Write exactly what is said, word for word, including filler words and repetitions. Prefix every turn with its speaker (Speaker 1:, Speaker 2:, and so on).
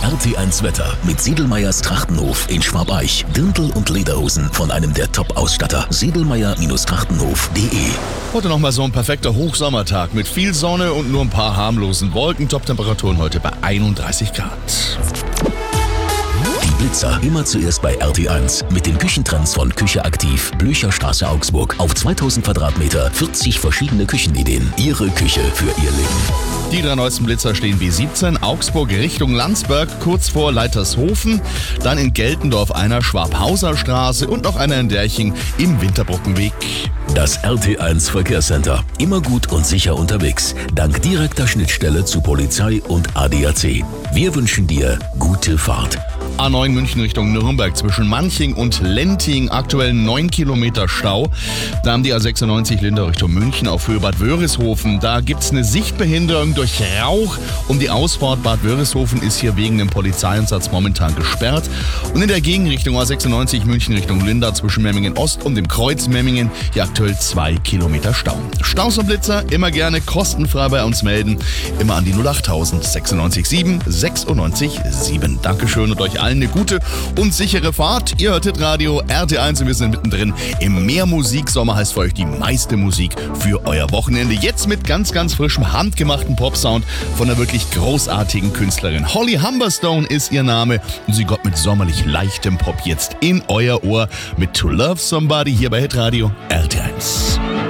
Speaker 1: R T eins Wetter mit Sedlmayrs Trachtenhof in Schwabeich. Dirndl und Lederhosen von einem der Top-Ausstatter. sedlmayr Trachtenhof punkt de.
Speaker 2: Heute nochmal so ein perfekter Hochsommertag mit viel Sonne und nur ein paar harmlosen Wolken. Top-Temperaturen heute bei einunddreißig Grad.
Speaker 1: Die Blitzer immer zuerst bei R T eins mit den Küchentrends von Küche aktiv, Blücherstraße, Augsburg. Auf zweitausend Quadratmeter, vierzig verschiedene Küchenideen. Ihre Küche für Ihr Leben.
Speaker 2: Die drei neuesten Blitzer stehen B siebzehn, Augsburg Richtung Landsberg, kurz vor Leitershofen. Dann in Geltendorf einer Schwabhauser Straße und noch einer in Derching im Winterbrückenweg.
Speaker 1: Das R T eins Verkehrscenter. Immer gut und sicher unterwegs. Dank direkter Schnittstelle zu Polizei und A D A C. Wir wünschen dir gute Fahrt.
Speaker 2: A neun München Richtung Nürnberg zwischen Manching und Lenting, aktuell neun Kilometer Stau. Da haben die A sechsundneunzig Lindau Richtung München auf Höhe Bad Wörishofen. Da gibt's eine Sichtbehinderung durch Rauch. Um die Ausfahrt Bad Wörishofen ist hier wegen dem Polizeieinsatz momentan gesperrt. Und in der Gegenrichtung A sechsundneunzig München Richtung Lindau zwischen Memmingen Ost und dem Kreuz Memmingen hier aktuell zwei Kilometer Stau. Staus und Blitzer immer gerne kostenfrei bei uns melden. Immer an die null achttausend sechsundneunzig sieben sechsundneunzig sieben. Dankeschön und euch allen eine gute und sichere Fahrt. Ihr hört Hitradio R T eins und wir sind mittendrin im Mehrmusiksommer, heißt für euch die meiste Musik für euer Wochenende. Jetzt mit ganz, ganz frischem, handgemachten Popsound von einer wirklich großartigen Künstlerin. Holly Humberstone ist ihr Name und sie kommt mit sommerlich leichtem Pop jetzt in euer Ohr mit To Love Somebody hier bei Hitradio R T eins.